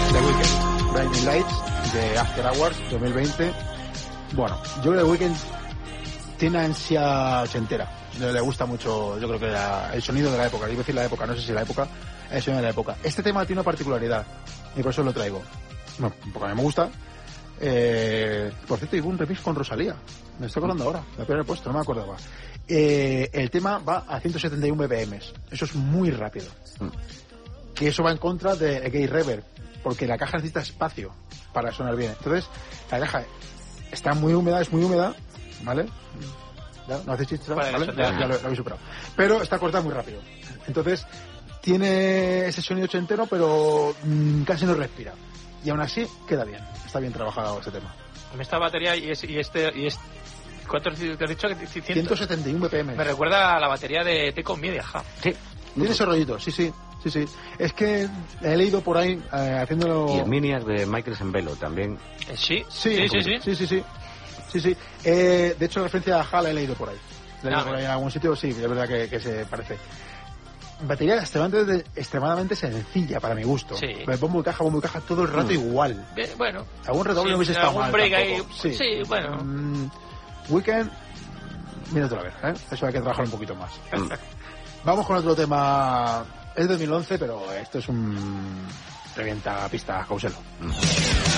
The Weeknd, Blinding Lights, de After Hours 2020. Bueno, yo creo que The Weeknd tiene ansia ochentera. Le gusta mucho, yo creo que el sonido de la época. Iba a decir la época, no sé si la época, el sonido de la época. Este tema tiene una particularidad y por eso lo traigo. Bueno, porque a mí me gusta. Por cierto, hubo un remix con Rosalía. Me estoy acordando ahora, la primera puesto, no me acordaba. El tema va a 171 BPM. Eso es muy rápido. Que eso va en contra de Gay Reverb, porque la caja necesita espacio para sonar bien. Entonces, la caja está muy húmeda, es muy húmeda, ¿vale? ¿Ya? No hace chistes, ¿vale? Ya lo habéis superado. Pero está cortada muy rápido. Entonces, tiene ese sonido ochentero, pero casi no respira. Y aún así, queda bien. Está bien trabajado este tema. Esta batería y ¿cuánto te has dicho? 171 BPM. Me recuerda a la batería de Teco Media, ja. Sí. Tiene ese rollito, sí. Es que he leído por ahí haciéndolo... Y el Minias de Michael Sembello también. Sí. De hecho, la referencia a HAL he leído por ahí. Por ahí en algún sitio, sí, es verdad que se parece. Batería extremadamente sencilla para mi gusto. Sí. Bombo y caja todo el rato igual. Bueno. Algún redoble no hubiese estado mal tampoco. Sí, bueno. Weekend, míratelo a ver, ¿eh? Eso hay que trabajar un poquito más. Vamos con otro tema. Es de 2011, pero esto es un revienta pista causelo.